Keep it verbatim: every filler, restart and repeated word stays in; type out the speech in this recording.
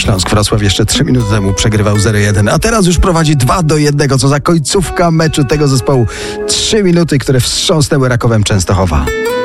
Śląsk Wrocław jeszcze trzy minuty temu przegrywał zero jeden, a teraz już prowadzi dwa do jednego, co za końcówka meczu tego zespołu. trzy minuty, które wstrząsnęły Rakowem Częstochowa.